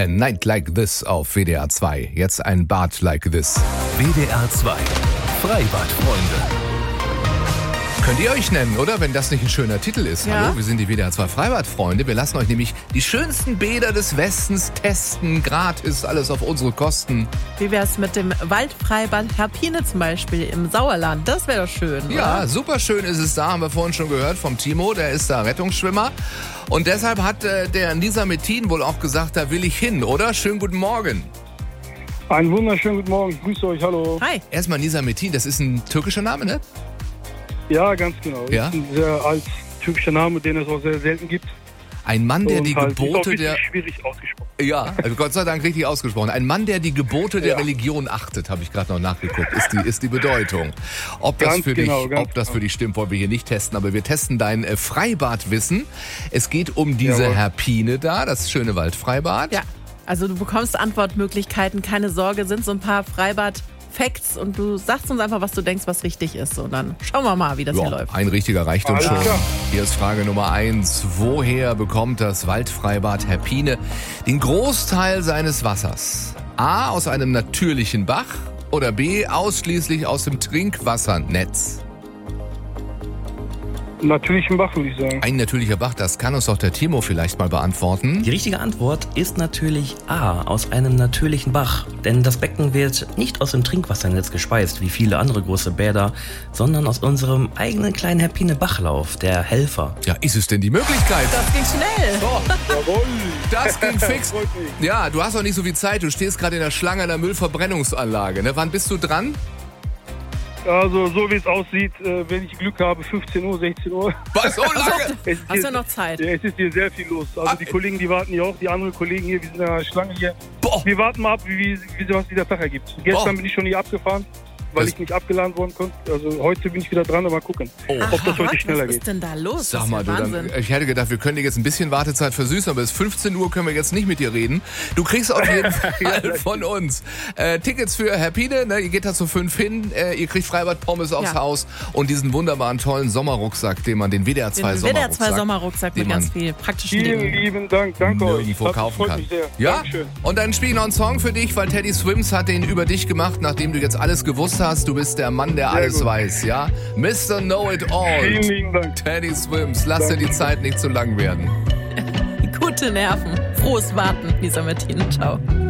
A Night Like This auf WDR 2. Jetzt ein Bad Like This. WDR 2. Freibadfreunde. Könnt ihr euch nennen, oder? Wenn das nicht ein schöner Titel ist. Ja. Hallo, wir sind die WDR 2 Freibadfreunde. Wir lassen euch nämlich die schönsten Bäder des Westens testen. Gratis, alles auf unsere Kosten. Wie wär's mit dem Waldfreibad Herpine zum Beispiel im Sauerland? Das wäre doch schön, Ja, oder? super schön ist es da, haben wir vorhin schon gehört vom Timo, der ist da Rettungsschwimmer. Und deshalb hat der Nisa Metin wohl auch gesagt, da will ich hin, oder? Schönen guten Morgen. Einen wunderschönen guten Morgen, ich grüße euch, hallo. Hi. Erstmal Nisa Metin, das ist ein türkischer Name, ne? Ja, ganz genau. Ja? Ist ein sehr alt türkischer Name, den es auch sehr selten gibt. Ein Mann, der die Und halt, Gebote ist auch der... richtig schwierig ausgesprochen. Ja, also Gott sei Dank richtig ausgesprochen. Ein Mann, der die Gebote der Ja. Religion achtet, habe ich gerade noch nachgeguckt, ist die Bedeutung. Ob das Ganz für genau, dich, ganz ob das genau. für dich stimmt, wollen wir hier nicht testen, aber wir testen dein Freibadwissen. Es geht um diese Jawohl. Herpine da, das schöne Waldfreibad. Ja, also du bekommst Antwortmöglichkeiten, keine Sorge, sind so ein paar Freibad-Facts und du sagst uns einfach, was du denkst, was richtig ist. Und dann schauen wir mal, wie das hier läuft. Ein richtiger reicht uns Alles schon. klar. Hier ist Frage Nummer 1. Woher bekommt das Waldfreibad Herpine den Großteil seines Wassers? A, aus einem natürlichen Bach oder B, ausschließlich aus dem Trinkwassernetz? Natürlichen Bach, würde ich sagen. Ein natürlicher Bach, das kann uns doch der Timo vielleicht mal beantworten. Die richtige Antwort ist natürlich A, aus einem natürlichen Bach. Denn das Becken wird nicht aus dem Trinkwassernetz gespeist, wie viele andere große Bäder, sondern aus unserem eigenen kleinen Herpine-Bachlauf, der Helfer. Ja, ist es denn die Möglichkeit? Das ging schnell. Jawohl. Das ging fix. Freut mich. Ja, du hast auch nicht so viel Zeit. Du stehst gerade in der Schlange der Müllverbrennungsanlage. Ne? Wann bist du dran? Also, so wie es aussieht, wenn ich Glück habe, 15 Uhr, 16 Uhr. Was, so lange? Es ist Hast hier- du noch Zeit? Ja, es ist hier sehr viel los. Also, die Kollegen, die warten hier auch, die anderen Kollegen hier, wir sind in der Schlange hier. Boah. Wir warten mal ab, was dieser Tag ergibt. Gestern bin ich schon hier abgefahren, weil Das- ich nicht abgeladen worden konnte. Also, heute bin ich wieder dran, aber mal gucken, ob das heute schneller was geht. ist denn da los? Sag das mal, ist du, ja dann, Wahnsinn. ich hätte gedacht, wir können dir jetzt ein bisschen Wartezeit versüßen, aber bis 15 Uhr können wir jetzt nicht mit dir reden. Du kriegst auf jeden Fall von uns Tickets für Herpine, ne? Ihr geht da zu 5 hin, ihr kriegt Freibad-Pommes aufs Ja. Haus und diesen wunderbaren, tollen Sommerrucksack, den man, den WDR 2 Den Sommerrucksack, WDR 2 Sommerrucksack mit den man ganz viel praktischen Vielen Dingen. lieben Dank, danke euch. nirgendwo Das kaufen freut kann. mich sehr. Ja? Dankeschön. Und dann spiele ich noch einen Song für dich, weil Teddy Swims hat den über dich gemacht, nachdem du jetzt alles gewusst hast. Du bist der Mann, der alles gut. weiß, ja? Mr. Know-It-All. Vielen lieben Dank. Teddy Swims, lass dir die Zeit nicht zu lang werden. Gute Nerven. Frohes Warten, Lisa Metin. Ciao.